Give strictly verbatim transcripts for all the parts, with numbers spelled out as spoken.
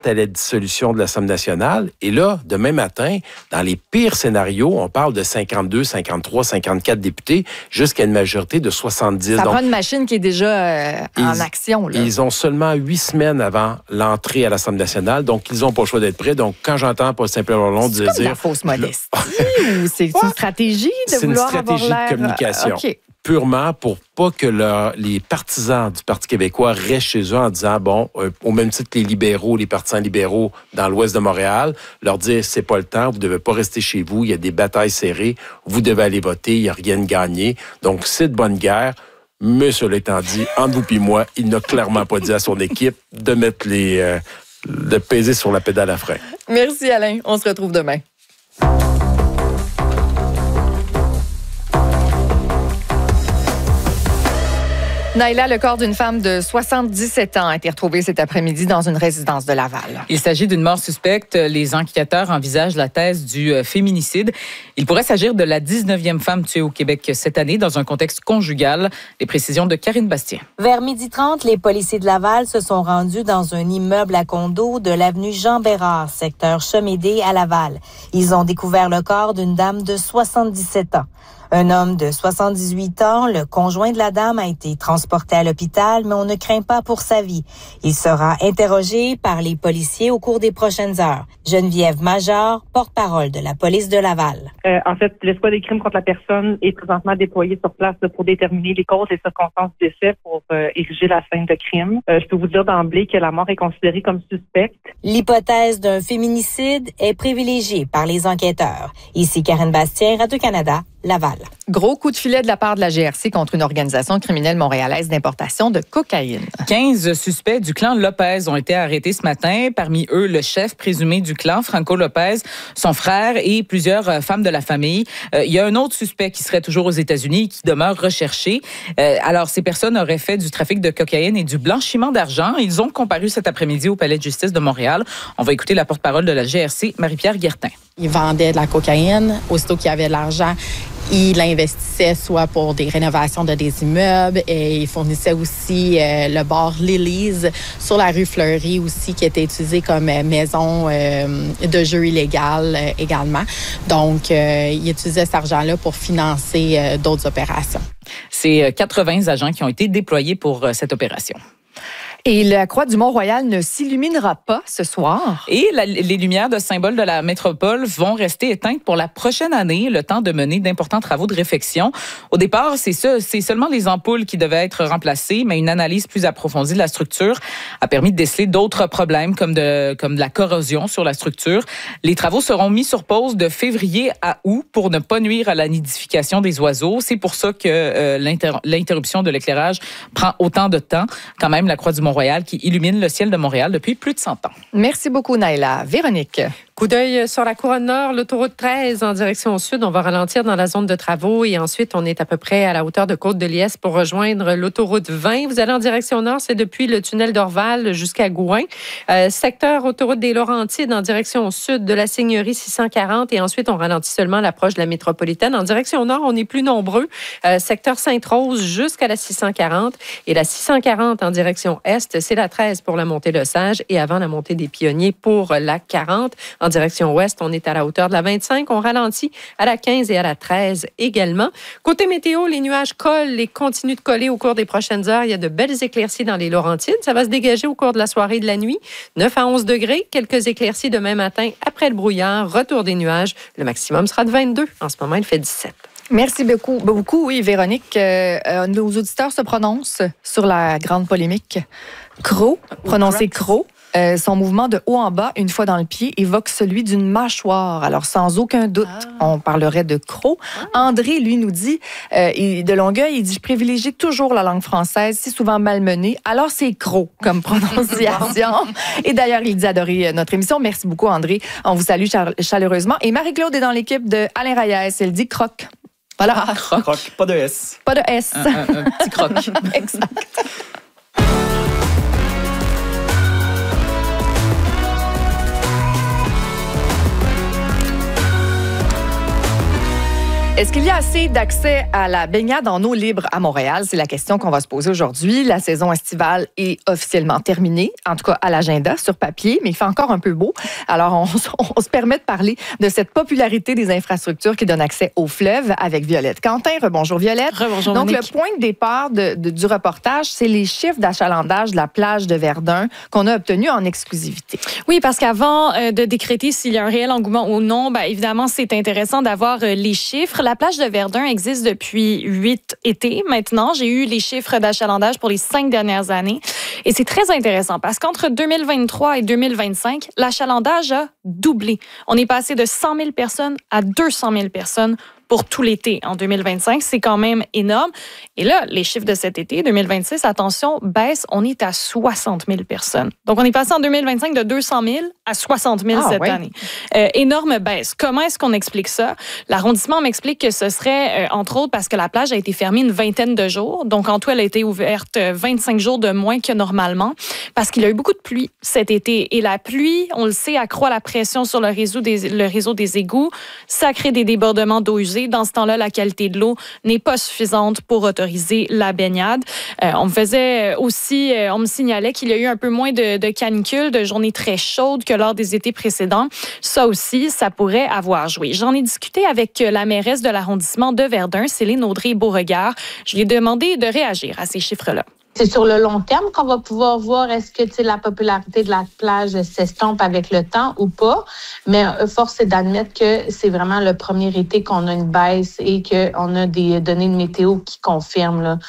à la dissolution de l'Assemblée nationale. Et là, demain matin, dans les pires scénarios, on parle de cinquante-deux, cinquante-trois, cinquante-quatre députés jusqu'à une majorité de soixante-dix. Ça Donc, prend une machine qui est déjà euh, en ils, action. Là. Ils ont seulement huit semaines avant l'entrée à l'Assemblée nationale, donc ils n'ont pas le choix d'être prêts. Donc, quand j'entends Paul Saint-Pierre-Plamondon dire... C'est comme de la fausse modestie ou c'est une stratégie de c'est vouloir une stratégie avoir de communication. Okay. Purement pour pas que leur, les partisans du Parti québécois restent chez eux en disant, bon, euh, au même titre que les libéraux, les partisans libéraux dans l'ouest de Montréal, leur dire, c'est pas le temps, vous devez pas rester chez vous, il y a des batailles serrées, vous devez aller voter, il n'y a rien de gagné. Donc, c'est de bonne guerre. Mais cela étant dit, entre vous et moi, il n'a clairement pas dit à son équipe de mettre les... Euh, de peser sur la pédale à frein. Merci Alain, on se retrouve demain. Naïla, le corps d'une femme de soixante-dix-sept ans a été retrouvé cet après-midi dans une résidence de Laval. Il s'agit d'une mort suspecte. Les enquêteurs envisagent la thèse du féminicide. Il pourrait s'agir de la dix-neuvième femme tuée au Québec cette année dans un contexte conjugal. Les précisions de Karine Bastien. Vers midi trente, les policiers de Laval se sont rendus dans un immeuble à condo de l'avenue Jean-Bérard, secteur Chemédé à Laval. Ils ont découvert le corps d'une dame de soixante-dix-sept ans. Un homme de soixante-dix-huit ans, le conjoint de la dame, a été transporté à l'hôpital, mais on ne craint pas pour sa vie. Il sera interrogé par les policiers au cours des prochaines heures. Geneviève Major, porte-parole de la police de Laval. Euh, en fait, l'escouade des crimes contre la personne est présentement déployé sur place là, pour déterminer les causes et circonstances du décès pour euh, ériger la scène de crime. Euh, je peux vous dire d'emblée que la mort est considérée comme suspecte. L'hypothèse d'un féminicide est privilégiée par les enquêteurs. Ici Karine Bastien, Radio-Canada, Laval. Gros coup de filet de la part de la G R C contre une organisation criminelle montréalaise d'importation de cocaïne. quinze suspects du clan Lopez ont été arrêtés ce matin. Parmi eux, le chef présumé du clan, Franco Lopez, son frère et plusieurs femmes de la famille. Euh, il y a un autre suspect qui serait toujours aux États-Unis et qui demeure recherché. Euh, alors, ces personnes auraient fait du trafic de cocaïne et du blanchiment d'argent. Ils ont comparu cet après-midi au Palais de justice de Montréal. On va écouter la porte-parole de la G R C, Marie-Pierre Guertin. Ils vendaient de la cocaïne. Aussitôt qu'il y avait de l'argent, ils l'investissaient soit pour des rénovations de des immeubles et ils fournissaient aussi euh, le bar Lily's sur la rue Fleury aussi qui était utilisé comme euh, maison euh, de jeu illégal euh, également. Donc, euh, ils utilisaient cet argent-là pour financer euh, d'autres opérations. C'est quatre-vingts agents qui ont été déployés pour euh, cette opération. Et la croix du Mont-Royal ne s'illuminera pas ce soir. Et la, les lumières de symbole de la métropole vont rester éteintes pour la prochaine année, le temps de mener d'importants travaux de réfection. Au départ, c'est ça, c'est seulement les ampoules qui devaient être remplacées, mais une analyse plus approfondie de la structure a permis de déceler d'autres problèmes comme de, comme de la corrosion sur la structure. Les travaux seront mis sur pause de février à août pour ne pas nuire à la nidification des oiseaux. C'est pour ça que euh, l'inter- l'interruption de l'éclairage prend autant de temps. Quand même, la croix du Mont Mont-Royal qui illumine le ciel de Montréal depuis plus de cent ans. Merci beaucoup, Naïla. Véronique. Coup d'œil sur la couronne nord, l'autoroute treize en direction sud. On va ralentir dans la zone de travaux et ensuite, on est à peu près à la hauteur de Côte-de-Liesse pour rejoindre l'autoroute vingt. Vous allez en direction nord, c'est depuis le tunnel d'Orval jusqu'à Gouin. Euh, secteur autoroute des Laurentides en direction sud de la Seigneurie six cent quarante et ensuite, on ralentit seulement à l'approche de la métropolitaine. En direction nord, on est plus nombreux. Euh, secteur Sainte-Rose jusqu'à la six cent quarante et la six cent quarante en direction est, c'est la treize pour la montée de Sage et avant la montée des Pionniers pour la quarante. En direction ouest, on est à la hauteur de la vingt-cinq. On ralentit à la quinze et à la treize également. Côté météo, les nuages collent et continuent de coller au cours des prochaines heures. Il y a de belles éclaircies dans les Laurentides. Ça va se dégager au cours de la soirée et de la nuit. neuf à onze degrés. Quelques éclaircies demain matin après le brouillard. Retour des nuages. Le maximum sera de vingt-deux. En ce moment, il fait dix-sept. Merci beaucoup. beaucoup oui, Véronique. Euh, euh, nos auditeurs se prononcent sur la grande polémique. Croc, prononcé croc. Euh, son mouvement de haut en bas, une fois dans le pied, évoque celui d'une mâchoire. Alors, sans aucun doute, ah. on parlerait de croc. Ah. André, lui, nous dit, euh, il, de Longueuil, il dit « Je privilégie toujours la langue française, si souvent malmenée. Alors, c'est croc comme prononciation. » Et d'ailleurs, il dit adorer notre émission. Merci beaucoup, André. On vous salue chaleureusement. Et Marie-Claude est dans l'équipe de Alain Reyes. Elle dit « croc ». Voilà. Croc. Croc, pas de S. Pas de S. Un, un, un petit croc. Exact. Est-ce qu'il y a assez d'accès à la baignade en eau libre à Montréal? C'est la question qu'on va se poser aujourd'hui. La saison estivale est officiellement terminée, en tout cas à l'agenda, sur papier, mais il fait encore un peu beau. Alors, on, on se permet de parler de cette popularité des infrastructures qui donnent accès au fleuve avec Violette Quentin. Rebonjour Violette. Rebonjour Donc, Monique. le point de départ de, de, du reportage, c'est les chiffres d'achalandage de la plage de Verdun qu'on a obtenus en exclusivité. Oui, parce qu'avant euh, de décréter s'il y a un réel engouement ou non, ben, évidemment, c'est intéressant d'avoir euh, les chiffres. La plage de Verdun existe depuis huit étés maintenant. J'ai eu les chiffres d'achalandage pour les cinq dernières années. Et c'est très intéressant parce qu'entre deux mille vingt-trois et deux mille vingt-cinq, l'achalandage a doublé. On est passé de cent mille personnes à deux cent mille personnes pour tout l'été en deux mille vingt-cinq. C'est quand même énorme. Et là, les chiffres de cet été, deux mille vingt-six, attention, baisse, on est à soixante mille personnes. Donc, on est passé en deux mille vingt-cinq de deux cent mille à soixante mille ah, cette ouais. année. Euh, énorme baisse. Comment est-ce qu'on explique ça? L'arrondissement m'explique que ce serait, euh, entre autres, parce que la plage a été fermée une vingtaine de jours. Donc, en tout, elle a été ouverte vingt-cinq jours de moins que normalement parce qu'il y a eu beaucoup de pluie cet été. Et la pluie, on le sait, accroît la pression sur le réseau des, le réseau des égouts. Ça crée des débordements d'eau usée. Dans ce temps-là, la qualité de l'eau n'est pas suffisante pour autoriser la baignade. Euh, on me faisait aussi, euh, on me signalait qu'il y a eu un peu moins de, de canicules, de journées très chaudes que lors des étés précédents. Ça aussi, ça pourrait avoir joué. J'en ai discuté avec la mairesse de l'arrondissement de Verdun, Céline Audrey-Beauregard. Je lui ai demandé de réagir à ces chiffres-là. C'est sur le long terme qu'on va pouvoir voir est-ce que la popularité de la plage s'estompe avec le temps ou pas. Mais force est d'admettre que c'est vraiment le premier été qu'on a une baisse et qu'on a des données de météo qui confirment. Là.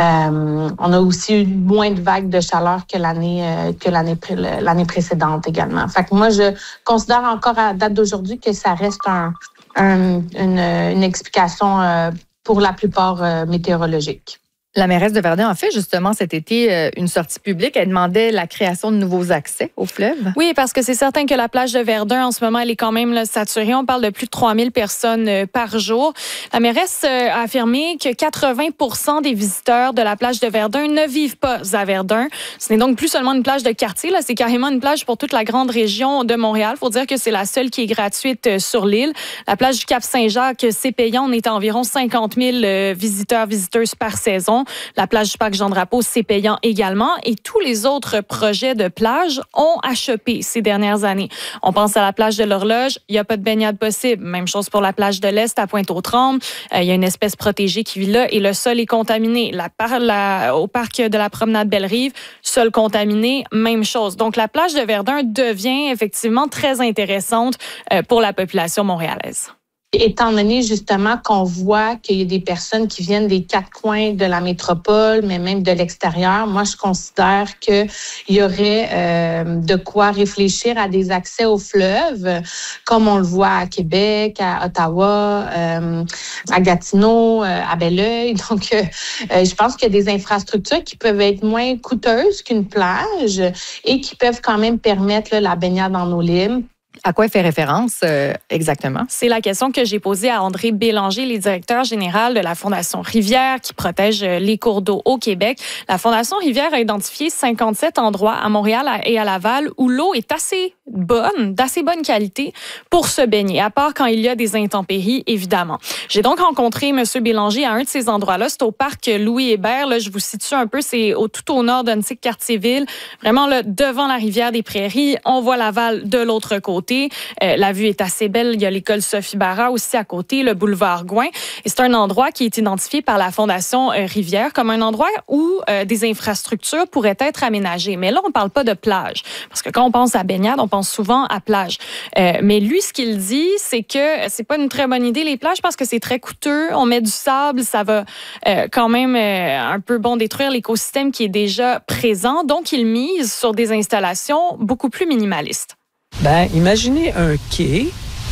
Euh, on a aussi eu moins de vagues de chaleur que l'année euh, que l'année, l'année précédente également. Fait que moi, je considère encore à date d'aujourd'hui que ça reste un, un, une, une explication euh, pour la plupart euh, météorologique. La mairesse de Verdun a fait justement cet été une sortie publique. Elle demandait la création de nouveaux accès au fleuve. Oui, parce que c'est certain que la plage de Verdun, en ce moment, elle est quand même là, saturée. On parle de plus de trois mille personnes par jour. La mairesse a affirmé que quatre-vingts pour cent des visiteurs de la plage de Verdun ne vivent pas à Verdun. Ce n'est donc plus seulement une plage de quartier, là, c'est carrément une plage pour toute la grande région de Montréal. Il faut dire que c'est la seule qui est gratuite sur l'île. La plage du Cap-Saint-Jacques, c'est payant. On est à environ cinquante mille visiteurs, visiteuses par saison. La plage du Parc-Jean-Drapeau, c'est payant également. Et tous les autres projets de plage ont achoppé ces dernières années. On pense à la plage de l'Horloge, il n'y a pas de baignade possible. Même chose pour la plage de l'Est à Pointe-aux-Trembles. Euh, il y a une espèce protégée qui vit là et le sol est contaminé. La, la, au parc de la promenade Belle-Rive, sol contaminé, même chose. Donc, la plage de Verdun devient effectivement très intéressante euh, pour la population montréalaise. Étant donné justement qu'on voit qu'il y a des personnes qui viennent des quatre coins de la métropole, mais même de l'extérieur, moi je considère qu'il y aurait euh, de quoi réfléchir à des accès au fleuve, comme on le voit à Québec, à Ottawa, euh, à Gatineau, euh, à Belleuil. Donc, euh, je pense qu'il y a des infrastructures qui peuvent être moins coûteuses qu'une plage et qui peuvent quand même permettre là, la baignade en eau libre. À quoi il fait référence euh, exactement? C'est la question que j'ai posée à André Bélanger, le directeur général de la Fondation Rivière qui protège les cours d'eau au Québec. La Fondation Rivière a identifié cinquante-sept endroits à Montréal et à Laval où l'eau est assez bonne, d'assez bonne qualité pour se baigner, à part quand il y a des intempéries, évidemment. J'ai donc rencontré M. Bélanger à un de ces endroits-là. C'est au parc Louis-Hébert. Là, je vous situe un peu, c'est au, tout au nord d'Annecy-Cartierville. Vraiment, là, devant la rivière des Prairies, on voit Laval de l'autre côté. Euh, la vue est assez belle. Il y a l'école Sophie Barra aussi à côté, le boulevard Gouin. Et c'est un endroit qui est identifié par la Fondation euh, Rivière comme un endroit où euh, des infrastructures pourraient être aménagées. Mais là, on ne parle pas de plage. Parce que quand on pense à baignade, on pense souvent à plage. Euh, mais lui, ce qu'il dit, c'est que c'est pas une très bonne idée, les plages, parce que c'est très coûteux. On met du sable, ça va euh, quand même euh, un peu bon détruire l'écosystème qui est déjà présent. Donc, il mise sur des installations beaucoup plus minimalistes. Ben, imaginez un quai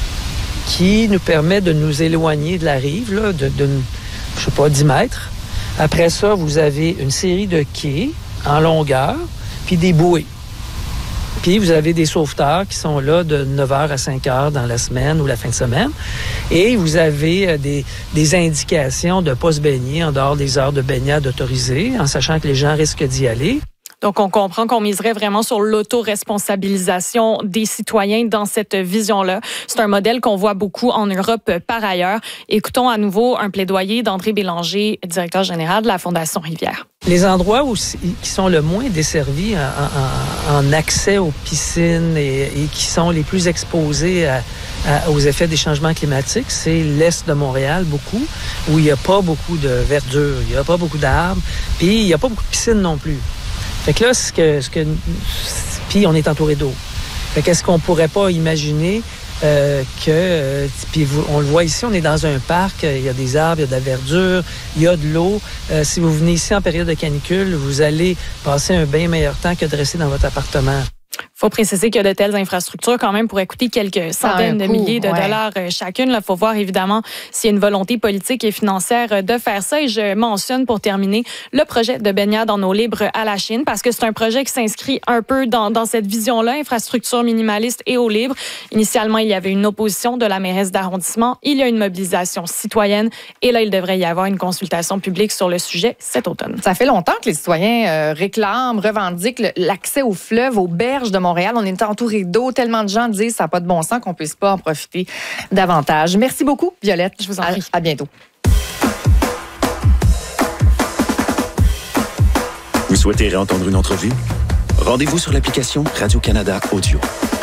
qui nous permet de nous éloigner de la rive, là, de, de, je sais pas, dix mètres. Après ça, vous avez une série de quais en longueur, puis des bouées. Puis vous avez des sauveteurs qui sont là de neuf heures à cinq heures dans la semaine ou la fin de semaine. Et vous avez des, des indications de ne pas se baigner en dehors des heures de baignade autorisées, en sachant que les gens risquent d'y aller. Donc, on comprend qu'on miserait vraiment sur l'autoresponsabilisation des citoyens dans cette vision-là. C'est un modèle qu'on voit beaucoup en Europe par ailleurs. Écoutons à nouveau un plaidoyer d'André Bélanger, directeur général de la Fondation Rivière. Les endroits où, qui sont le moins desservis en, en, en accès aux piscines et, et qui sont les plus exposés à, à, aux effets des changements climatiques, c'est l'est de Montréal, beaucoup, où il n'y a pas beaucoup de verdure, il n'y a pas beaucoup d'arbres, puis il n'y a pas beaucoup de piscines non plus. Fait que là, ce que, ce que, puis on est entouré d'eau. Fait qu'est-ce qu'on pourrait pas imaginer euh, que, euh, puis on le voit ici, on est dans un parc, il y a des arbres, il y a de la verdure, il y a de l'eau. Euh, si vous venez ici en période de canicule, vous allez passer un bien meilleur temps que de rester dans votre appartement. Il faut préciser que de telles infrastructures, quand même, pourraient coûter quelques centaines de milliers de ouais. dollars chacune. Il faut voir, évidemment, s'il y a une volonté politique et financière de faire ça. Et je mentionne, pour terminer, le projet de baignade en eau libre à la Chine, parce que c'est un projet qui s'inscrit un peu dans, dans cette vision-là, infrastructure minimaliste et eau libre. Initialement, il y avait une opposition de la mairesse d'arrondissement. Il y a une mobilisation citoyenne. Et là, il devrait y avoir une consultation publique sur le sujet cet automne. Ça fait longtemps que les citoyens euh, réclament, revendiquent l'accès aux fleuves, aux berges de Montréal. On est entouré d'eau. Tellement de gens disent que ça n'a pas de bon sens qu'on ne puisse pas en profiter davantage. Merci beaucoup, Violette. Je vous en prie. À, à bientôt. Vous souhaitez réentendre une entrevue? Rendez-vous sur l'application Radio-Canada Audio.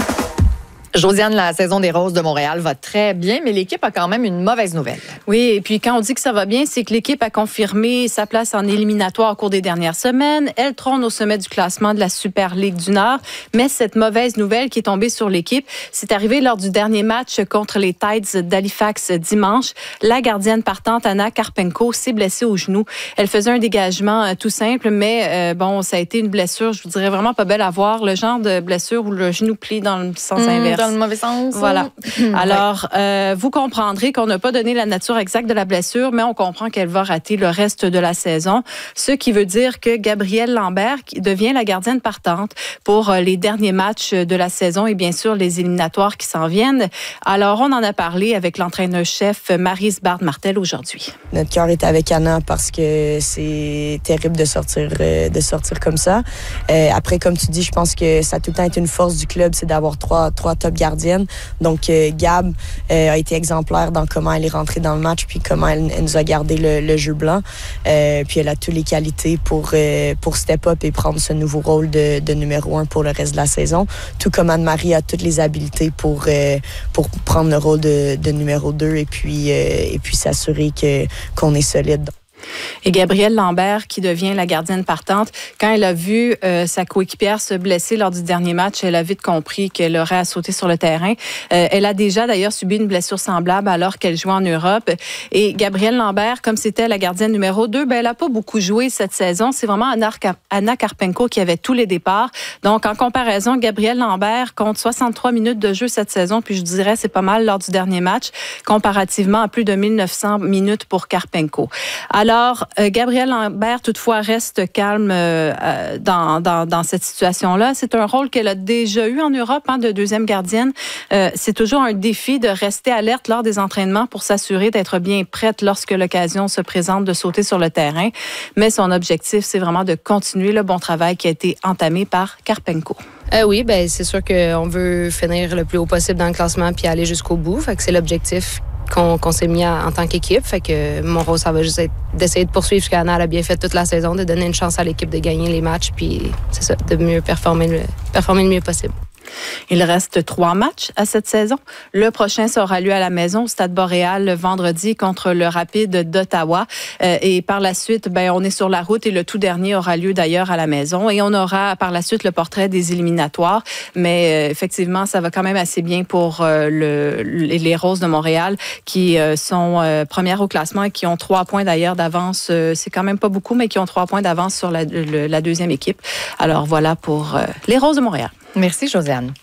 Josiane, la saison des Roses de Montréal va très bien, mais l'équipe a quand même une mauvaise nouvelle. Oui, et puis quand on dit que ça va bien, c'est que l'équipe a confirmé sa place en éliminatoire au cours des dernières semaines. Elle trône au sommet du classement de la Super Ligue du Nord. Mais cette mauvaise nouvelle qui est tombée sur l'équipe, c'est arrivé lors du dernier match contre les Tides d'Halifax dimanche. La gardienne partante, Anna Karpenko, s'est blessée au genou. Elle faisait un dégagement euh, tout simple, mais euh, bon, ça a été une blessure, je vous dirais, vraiment pas belle à voir. Le genre de blessure où le genou plie dans le sens mmh, inverse. Dans le mauvais sens. Voilà. Alors, euh, vous comprendrez qu'on n'a pas donné la nature exacte de la blessure, mais on comprend qu'elle va rater le reste de la saison. Ce qui veut dire que Gabrielle Lambert devient la gardienne partante pour les derniers matchs de la saison et bien sûr les éliminatoires qui s'en viennent. Alors, on en a parlé avec l'entraîneur-chef Maryse Bard-Martel aujourd'hui. Notre cœur est avec Anna parce que c'est terrible de sortir, de sortir comme ça. Euh, après, comme tu dis, je pense que ça a tout le temps été une force du club, c'est d'avoir trois, trois top gardiennes. Donc, euh, Gab euh, a été exemplaire dans comment elle est rentrée dans le match puis comment elle, elle nous a gardé le, le jeu blanc. Euh, puis elle a toutes les qualités pour, euh, pour step up et prendre ce nouveau rôle de, de numéro un pour le reste de la saison. Tout comme Anne-Marie a toutes les habiletés pour, euh, pour prendre le rôle de, de numéro deux et puis, euh, et puis s'assurer que, qu'on est solide. Et Gabrielle Lambert, qui devient la gardienne partante, quand elle a vu euh, sa coéquipière se blesser lors du dernier match, elle a vite compris qu'elle aurait à sauter sur le terrain. Euh, elle a déjà d'ailleurs subi une blessure semblable alors qu'elle jouait en Europe. Et Gabrielle Lambert, comme c'était la gardienne numéro deux, ben, elle n'a pas beaucoup joué cette saison. C'est vraiment Anna, Anna Karpenko qui avait tous les départs. Donc, en comparaison, Gabrielle Lambert compte soixante-trois minutes de jeu cette saison, puis je dirais c'est pas mal lors du dernier match, comparativement à plus de mille neuf cents minutes pour Karpenko. Alors, Alors, euh, Gabrielle Lambert, toutefois, reste calme euh, dans, dans, dans cette situation-là. C'est un rôle qu'elle a déjà eu en Europe, hein, de deuxième gardienne. Euh, c'est toujours un défi de rester alerte lors des entraînements pour s'assurer d'être bien prête lorsque l'occasion se présente de sauter sur le terrain. Mais son objectif, c'est vraiment de continuer le bon travail qui a été entamé par Karpenko. Euh, oui, ben c'est sûr qu'on veut finir le plus haut possible dans le classement puis aller jusqu'au bout. Fait que c'est l'objectif qu'on, qu'on s'est mis à, en tant qu'équipe. Fait que mon rôle, ça va juste être d'essayer de poursuivre ce qu'Anna a bien fait toute la saison, de donner une chance à l'équipe de gagner les matchs, puis c'est ça, de mieux performer le, performer le mieux possible. Il reste trois matchs à cette saison. Le prochain sera lieu à la maison au Stade Boréal le vendredi contre le Rapide d'Ottawa. Euh, et par la suite, ben, on est sur la route et le tout dernier aura lieu d'ailleurs à la maison. Et on aura par la suite le portrait des éliminatoires. Mais euh, effectivement, ça va quand même assez bien pour euh, le, les Roses de Montréal qui euh, sont euh, premières au classement et qui ont trois points d'ailleurs d'avance. Euh, c'est quand même pas beaucoup, mais qui ont trois points d'avance sur la, le, la deuxième équipe. Alors voilà pour euh, les Roses de Montréal. Merci, Josiane.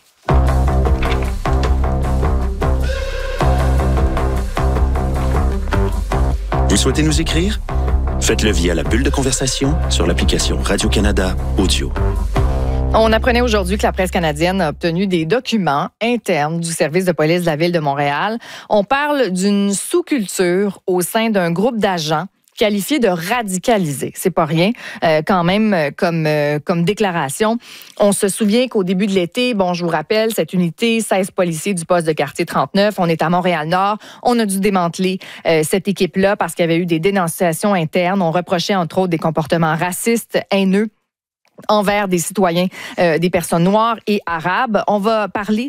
Vous souhaitez nous écrire? Faites-le via la bulle de conversation sur l'application Radio-Canada Audio. On apprenait aujourd'hui que la presse canadienne a obtenu des documents internes du service de police de la Ville de Montréal. On parle d'une sous-culture au sein d'un groupe d'agents qualifié de radicalisé. C'est pas rien, euh, quand même, comme, euh, comme déclaration. On se souvient qu'au début de l'été, bon, je vous rappelle, cette unité, seize policiers du poste de quartier trente-neuf, on est à Montréal-Nord, on a dû démanteler euh, cette équipe-là parce qu'il y avait eu des dénonciations internes. On reprochait, entre autres, des comportements racistes, haineux envers des citoyens, euh, des personnes noires et arabes. On va parler